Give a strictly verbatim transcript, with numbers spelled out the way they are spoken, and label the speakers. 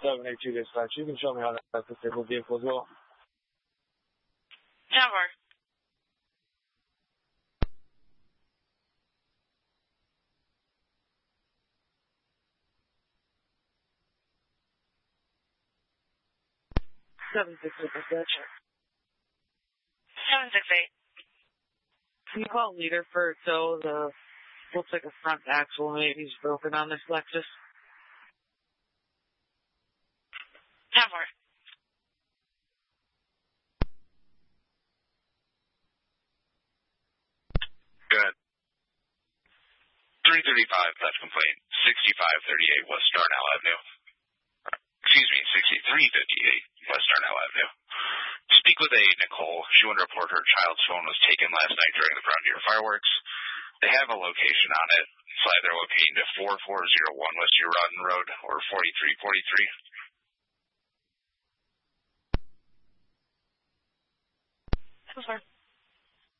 Speaker 1: seven eight two dispatch. You can show me how that disabled vehicle as well.
Speaker 2: Tower.
Speaker 1: seven six eight dispatch.
Speaker 2: seven six eight.
Speaker 1: Can you call leader for so the looks like a front axle maybe is broken on this Lexus?
Speaker 2: Tower.
Speaker 3: Good. three thirty-five, that's complaint. sixty-five thirty-eight West Darnell Avenue. Excuse me, sixty-three fifty-eight West Darnell Avenue. Speak with a Nicole. She wanted to report her child's phone was taken last night during the Brown Deer fireworks. They have a location on it. It's either locating to four four zero one West Huron Road or forty-three forty-three.
Speaker 2: So far.